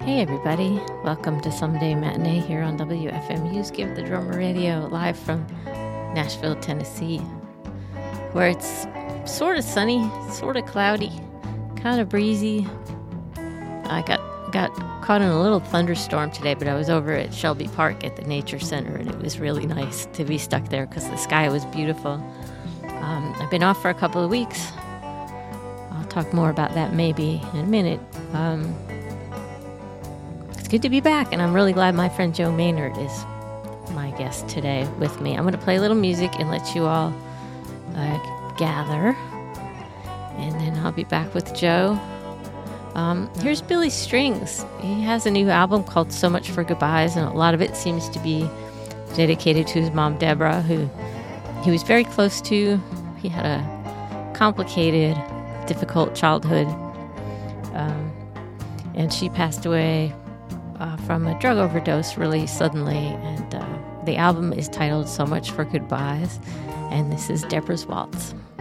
Hey everybody, welcome to Someday Matinee here on WFMU's Give the Drummer Radio, live from Nashville, Tennessee, where it's sort of sunny, sort of cloudy, kind of breezy. I got caught in a little thunderstorm today, but I was over at Shelby Park at the Nature Center, and it was really nice to be stuck there because the sky was beautiful. I've been off for a couple of weeks. I'll talk more about that maybe in a minute. It's good to be back, and I'm really glad my friend Joe Maynard is my guest today with me. I'm going to play a little music and let you all gather, and then I'll be back with Joe. Here's Billy Strings. He has a new album called So Much for Goodbyes, and a lot of it seems to be dedicated to his mom, Deborah, who he was very close to. He had a complicated, difficult childhood, and she passed away from a drug overdose really suddenly, and the album is titled So Much for Goodbyes, and this is Deborah's Waltz.